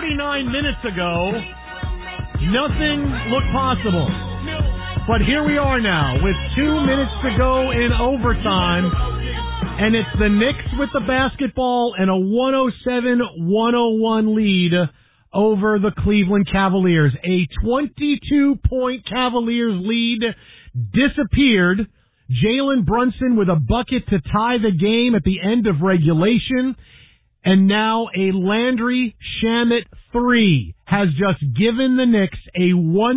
49 minutes ago, nothing looked possible. But here we are now with 2 minutes to go in overtime. And it's the Knicks with the basketball and a 107-101 lead over the Cleveland Cavaliers. A 22-point Cavaliers lead disappeared. Jalen Brunson with a bucket to tie the game at the end of regulation. And now a Landry Shamet 3 has just given the Knicks a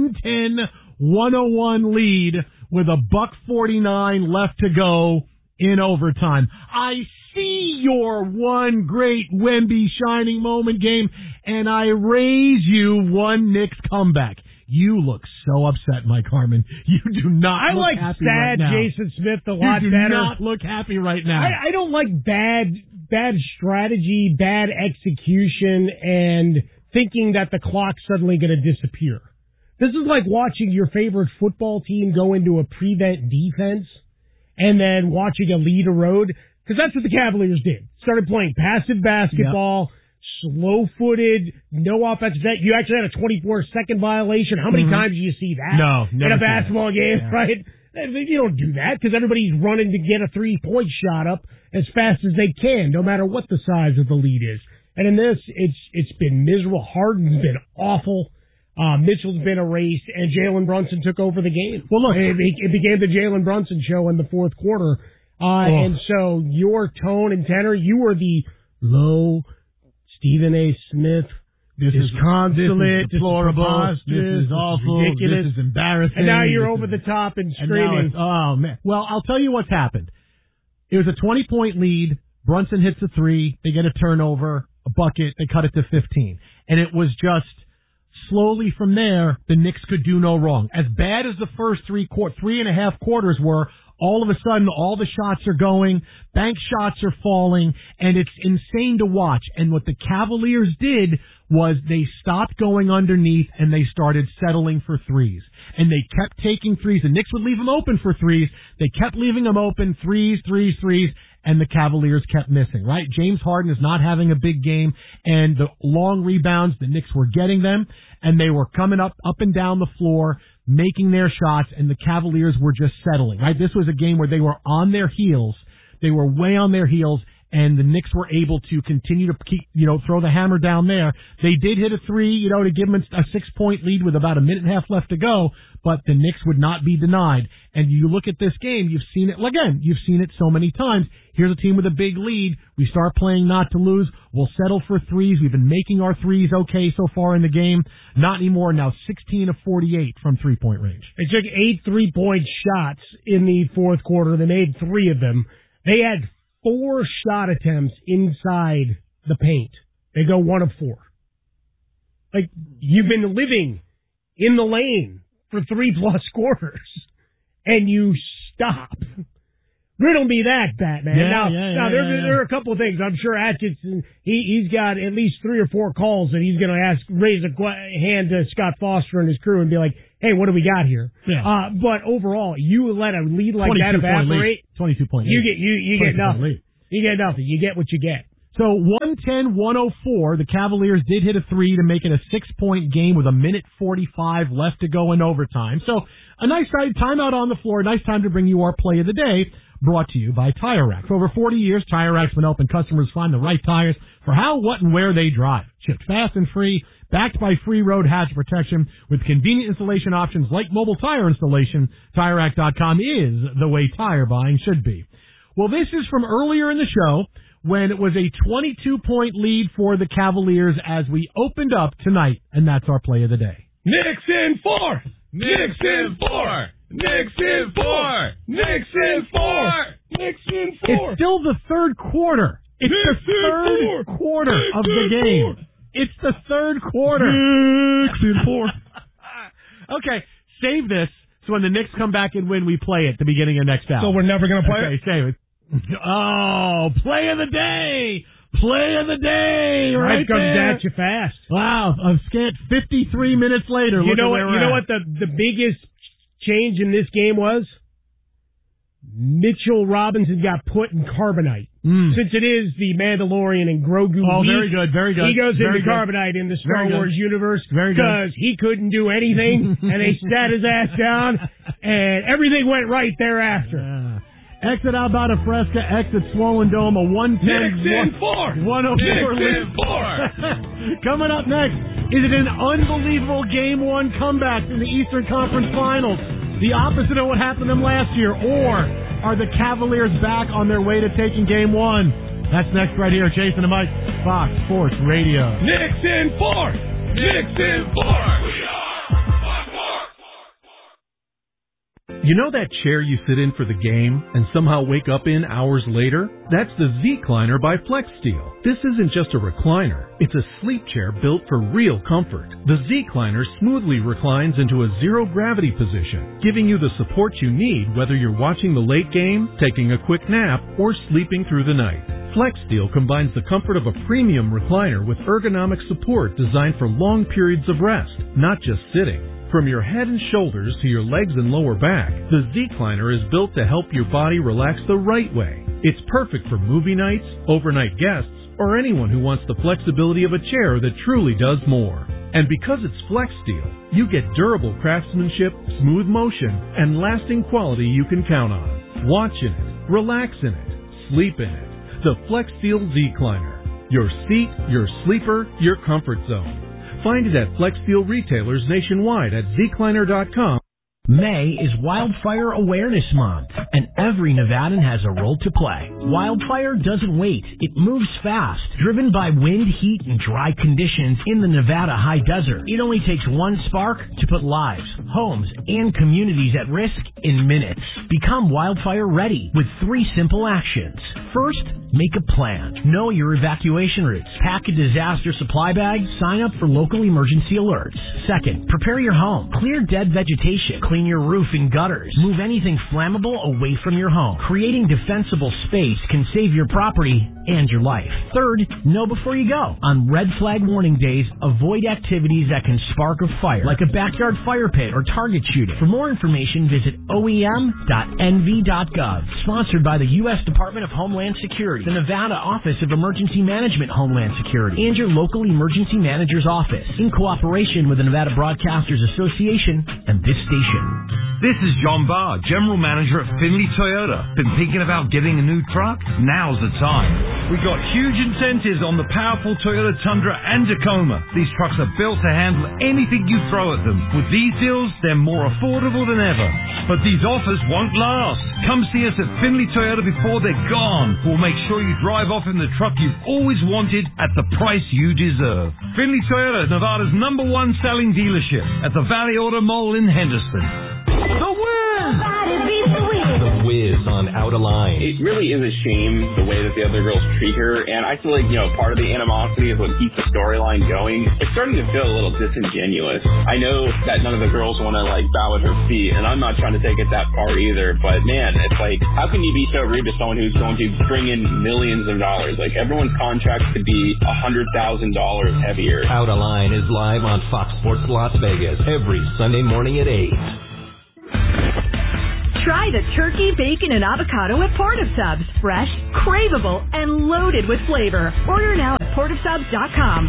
110-101 lead with a $1:49 left to go in overtime. I see your one great Wemby shining moment game, and I raise you one Knicks comeback. You look so upset, Mike Harmon. You do not look happy right now. I like sad Jason Smith a lot better. You do not look happy right now. I don't like bad strategy, bad execution, and thinking that the clock's suddenly going to disappear. This is like watching your favorite football team go into a prevent defense and then watching a lead erode, because that's what the Cavaliers did. Started playing passive basketball, slow-footed, no offensive. You actually had a 24-second violation. How many times do you see that never in a basketball game, right? You don't do that because everybody's running to get a three-point shot up as fast as they can, no matter what the size of the lead is. And in this, it's been miserable. Harden's been awful. Mitchell's been erased, and Jalen Brunson took over the game. Well, look, it became the Jalen Brunson show in the fourth quarter. And so your tone and tenor, you were the low Stephen A. Smith. This is consulate. This is deplorable. This is awful. Ridiculous. This is embarrassing. And now you're over the top and screaming. Oh, man. Well, I'll tell you what's happened. It was a 20-point lead. Brunson hits a three. They get a turnover, a bucket. They cut it to 15. And it was just slowly from there, the Knicks could do no wrong. As bad as the first 3.5 quarters were, all of a sudden, all the shots are going, bank shots are falling, and it's insane to watch. And what the Cavaliers did was they stopped going underneath and they started settling for threes. And they kept taking threes. The Knicks would leave them open for threes. They kept leaving them open, threes, and the Cavaliers kept missing, right? James Harden is not having a big game, and the long rebounds, the Knicks were getting them, and they were coming up and down the floor, making their shots, and the Cavaliers were just settling, right? This was a game where they were on their heels. They were way on their heels, and the Knicks were able to continue to keep, throw the hammer down there. They did hit a three, to give them a 6-point lead with about a minute and a half left to go, but the Knicks would not be denied. And you look at this game, you've seen it, again, you've seen it so many times. Here's a team with a big lead. We start playing not to lose. We'll settle for threes. We've been making our threes okay so far in the game. Not anymore. Now 16 of 48 from three-point range. They took 8 3-point shots in the fourth quarter. They made 3 of them. They had 4 shot attempts inside the paint. They go 1 of 4. Like, you've been living in the lane for 3+ quarters, and you stop. Riddle me that, Batman. Now, there are a couple of things. I'm sure Atkinson, he's got at least 3 or 4 calls that he's going to raise a hand to Scott Foster and his crew and be like, hey, what do we got here? Yeah. But overall, you let a lead like that evaporate. 22 point lead. You get nothing. You get nothing. You get what you get. So 110-104, the Cavaliers did hit a three to make it a 6-point game with a minute 45 left to go in overtime. So a nice timeout on the floor, a nice time to bring you our play of the day, brought to you by Tire Rack. For over 40 years, Tire Rack's been helping customers find the right tires for how, what, and where they drive. Shipped fast and free, backed by free road hazard protection with convenient installation options like mobile tire installation. TireRack.com is the way tire buying should be. Well, this is from earlier in the show when it was a 22-point lead for the Cavaliers as we opened up tonight, and that's our play of the day. Knicks in 4! Knicks in 4! Knicks in 4! Knicks in 4! Knicks in 4! It's still the third quarter. It's the third quarter of the game. It's the third quarter. Knicks in 4. Okay, save this so when the Knicks come back and win, we play it at the beginning of next hour. So we're never going to play it? Okay, save it. Oh, play of the day! Play of the day! Right comes there. at you fast. Wow, a scant 53 minutes later. You know what the biggest change in this game was? Mitchell Robinson got put in carbonite. since it is the Mandalorian and Grogu week, very good, very good. he goes very into good. Carbonite in the Star Wars universe Very good. because he couldn't do anything, and they sat his ass down, and everything went right thereafter. Exit Alberta Fresca, exit Swollen Dome, a 110. Nixon 4! 104 Nixon 4! Coming up next, is it an unbelievable Game 1 comeback in the Eastern Conference Finals? The opposite of what happened to them last year, or are the Cavaliers back on their way to taking Game 1? That's next right here, Jason and Mike, Fox Sports Radio. Nixon 4! Nixon 4! You know that chair you sit in for the game and somehow wake up in hours later? That's the Z-Cliner by FlexSteel. This isn't just a recliner. It's a sleep chair built for real comfort. The Z-Cliner smoothly reclines into a zero-gravity position, giving you the support you need whether you're watching the late game, taking a quick nap, or sleeping through the night. FlexSteel combines the comfort of a premium recliner with ergonomic support designed for long periods of rest, not just sitting. From your head and shoulders to your legs and lower back, the Z-Cliner is built to help your body relax the right way. It's perfect for movie nights, overnight guests, or anyone who wants the flexibility of a chair that truly does more. And because it's FlexSteel, you get durable craftsmanship, smooth motion, and lasting quality you can count on. Watch in it, relax in it, sleep in it. The FlexSteel Z-Cliner. Your seat, your sleeper, your comfort zone. Find it at FlexSteel retailers nationwide at zcliner.com. May is Wildfire Awareness Month, and every Nevadan has a role to play. Wildfire doesn't wait. It moves fast. Driven by wind, heat, and dry conditions in the Nevada high desert, it only takes one spark to put lives, homes, and communities at risk in minutes. Become wildfire ready with 3 simple actions. First, make a plan. Know your evacuation routes. Pack a disaster supply bag. Sign up for local emergency alerts. Second, prepare your home. Clear dead vegetation. Clean your roof and gutters. Move anything flammable away from your home. Creating defensible space can save your property and your life. Third, know before you go. On red flag warning days, avoid activities that can spark a fire, like a backyard fire pit or target shooting. For more information, visit oem.nv.gov. Sponsored by the U.S. Department of Homeland Security, the Nevada Office of Emergency Management Homeland Security, and your local emergency manager's office, in cooperation with the Nevada Broadcasters Association and this station. This is John Barr, General Manager at Finley Toyota. Been thinking about getting a new truck? Now's the time. We got huge incentives on the powerful Toyota Tundra and Tacoma. These trucks are built to handle anything you throw at them. With these deals, they're more affordable than ever. But these offers won't last. Come see us at Finley Toyota before they're gone. We'll make sure you drive off in the truck you've always wanted at the price you deserve. Finley Toyota, Nevada's #1 selling dealership at the Valley Auto Mall in Henderson. The Wiz! The Wiz on Out of Line. It really is a shame the way that the other girls treat her, and I feel like, part of the animosity is what keeps the storyline going. It's starting to feel a little disingenuous. I know that none of the girls want to, bow at her feet, and I'm not trying to take it that far either, but man, it's like, how can you be so rude to someone who's going to bring in millions of dollars? Everyone's contract could be $100,000 heavier. Out of Line is live on Fox Sports Las Vegas every Sunday morning at 8. Try the turkey, bacon, and avocado at Port of Subs. Fresh, craveable, and loaded with flavor. Order now at portofsubs.com.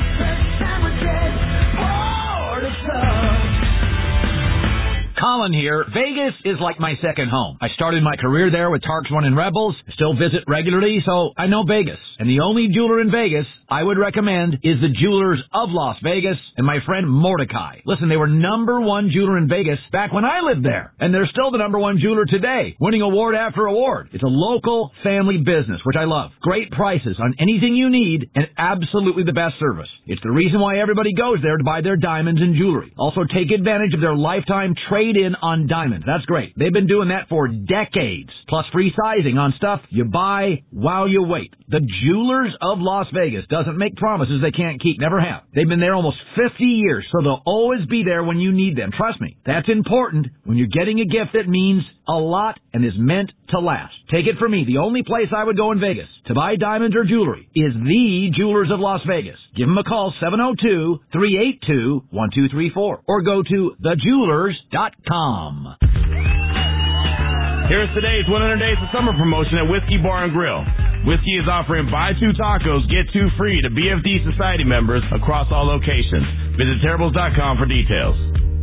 Colin here. Vegas is like my second home. I started my career there with Tarks 1 and Rebels. I still visit regularly, so I know Vegas. And the only jeweler in Vegas I would recommend is the Jewelers of Las Vegas and my friend Mordecai. Listen, they were #1 jeweler in Vegas back when I lived there. And they're still the #1 jeweler today, winning award after award. It's a local family business, which I love. Great prices on anything you need and absolutely the best service. It's the reason why everybody goes there to buy their diamonds and jewelry. Also, take advantage of their lifetime trade-in on diamonds. That's great. They've been doing that for decades. Plus free sizing on stuff you buy while you wait. The Jewelers of Las Vegas doesn't make promises they can't keep. Never have. They've been there almost 50 years, so they'll always be there when you need them. Trust me. That's important when you're getting a gift that means a lot and is meant to last. Take it from me. The only place I would go in Vegas to buy diamonds or jewelry is the Jewelers of Las Vegas. Give them a call, 702-382-1234, or go to thejewelers.com. Here's today's 100 Days of Summer promotion at Whiskey Bar and Grill. Whiskey is offering buy 2 tacos, get 2 free to BFD Society members across all locations. Visit Terribles.com for details.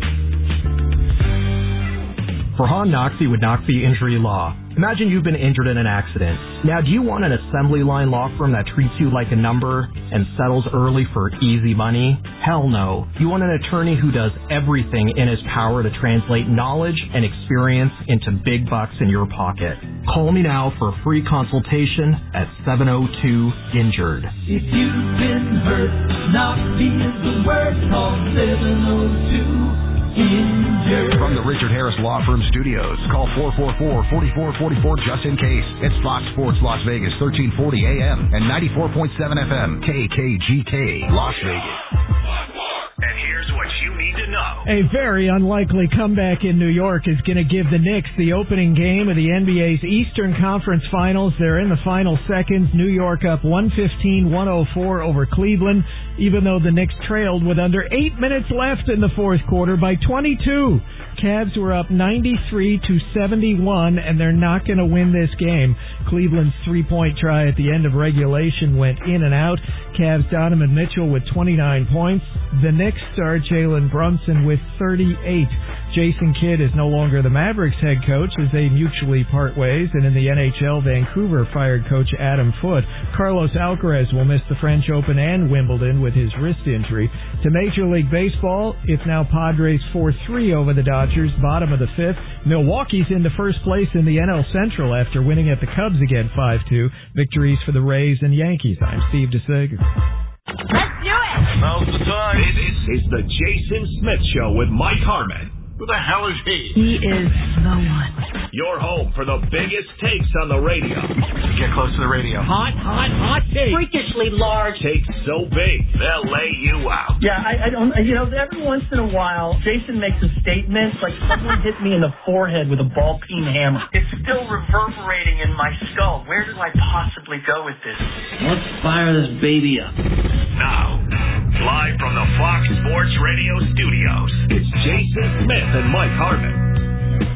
Farhan Noxie with Noxie Injury Law. Imagine you've been injured in an accident. Now, do you want an assembly line law firm that treats you like a number and settles early for easy money? Hell no. You want an attorney who does everything in his power to translate knowledge and experience into big bucks in your pocket. Call me now for a free consultation at 702-INJURED. If you've been hurt, Noxie is the word. Call 702-INJURED. From the Richard Harris Law Firm Studios, call 444-4444 just in case. It's Fox Sports Las Vegas, 1340 AM and 94.7 FM, KKGK, Las Vegas. And here's what you need to know. A very unlikely comeback in New York is going to give the Knicks the opening game of the NBA's Eastern Conference Finals. They're in the final seconds. New York up 115-104 over Cleveland, even though the Knicks trailed with under 8 minutes left in the fourth quarter by 22. Cavs were up 93-71, and they're not going to win this game. Cleveland's three-point try at the end of regulation went in and out. Cavs' Donovan Mitchell with 29 points. The Knicks star Jalen Brunson with 38. Jason Kidd is no longer the Mavericks head coach as they mutually part ways, and in the NHL, Vancouver fired coach Adam Foote. Carlos Alcaraz will miss the French Open and Wimbledon with his wrist injury. To Major League Baseball, it's now Padres 4-3 over the Dodgers, bottom of the fifth. Milwaukee's into first place in the NL Central after winning at the Cubs again 5-2. Victories for the Rays and Yankees. I'm Steve DeSager. Let's do it! Now's the time. This is the Jason Smith Show with Mike Harmon. Who the hell is he? He is the one. Your home for the biggest takes on the radio. Get close to the radio. Hot takes. Freakishly large. Takes so big, they'll lay you out. Yeah, I don't, every once in a while, Jason makes a statement like someone hit me in the forehead with a ball-peen hammer. It's still reverberating in my skull. Where do I possibly go with this? Let's fire this baby up. Now, live from the Fox Sports Radio studios, it's Jason Smith and Mike Harmon.